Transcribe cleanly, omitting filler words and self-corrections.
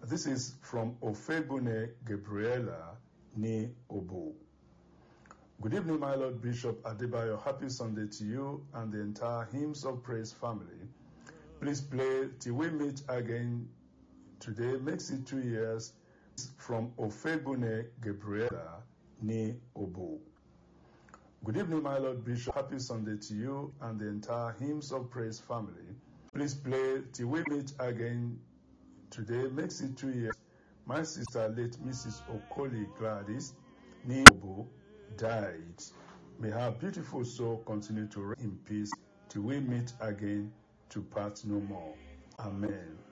This is from Ofebune Gabriela Ni Obo. Good evening, my Lord Bishop Adebayo. Happy Sunday to you and the entire Hymns of Praise family. Please play Till We Meet Again. Today makes it 2 years. From Ofebune Gabriela Ni Obo. Good evening, my Lord Bishop. Happy Sunday to you and the entire Hymns of Praise family. Please play Till We Meet Again. Today makes it 2 years. My sister, late Mrs. Okoli Gladys Ni Obo, died. May her beautiful soul continue to reign in peace till we meet again to part no more. Amen.